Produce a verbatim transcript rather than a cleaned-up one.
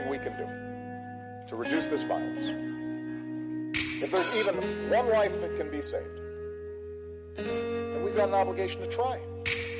anything we can do to reduce this violence, if there's even one life that can be saved, then we've got an obligation to try.